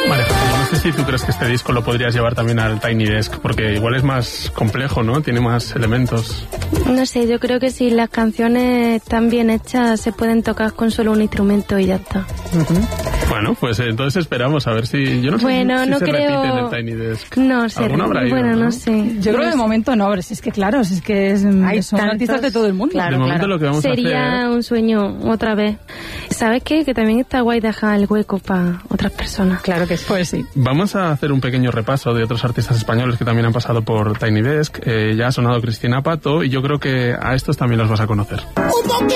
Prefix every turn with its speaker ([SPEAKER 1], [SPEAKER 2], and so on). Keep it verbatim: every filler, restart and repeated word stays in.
[SPEAKER 1] Vale, no sé si tú crees que este disco lo podrías llevar también al Tiny Desk, porque igual es más complejo, ¿no? Tiene más elementos.
[SPEAKER 2] No sé, yo creo que si las canciones están bien hechas se pueden tocar con solo un instrumento y ya está.
[SPEAKER 1] Uh-huh. Bueno, pues eh, entonces esperamos a ver si... Yo no sé
[SPEAKER 2] bueno,
[SPEAKER 1] si,
[SPEAKER 2] no
[SPEAKER 1] se
[SPEAKER 2] creo...
[SPEAKER 1] repite en el Tiny Desk.
[SPEAKER 2] No sé,
[SPEAKER 1] ¿Alguna habrá ido,
[SPEAKER 2] bueno,
[SPEAKER 1] no?
[SPEAKER 2] no sé.
[SPEAKER 3] Yo creo que de momento no, pero si es que claro, si es que es,
[SPEAKER 4] Hay
[SPEAKER 3] son
[SPEAKER 4] tantos,
[SPEAKER 3] artistas de todo el mundo.
[SPEAKER 4] claro,
[SPEAKER 1] de momento
[SPEAKER 4] claro.
[SPEAKER 1] lo que vamos
[SPEAKER 2] Sería
[SPEAKER 1] a hacer...
[SPEAKER 2] un sueño otra vez. ¿Sabes qué? Que también está guay dejar el hueco para otras personas.
[SPEAKER 4] Claro que sí.
[SPEAKER 3] Pues sí.
[SPEAKER 1] Vamos a hacer un pequeño repaso de otros artistas españoles que también han pasado por Tiny Desk. Eh, ya ha sonado Cristina Pato y yo creo que a estos también los vas a conocer.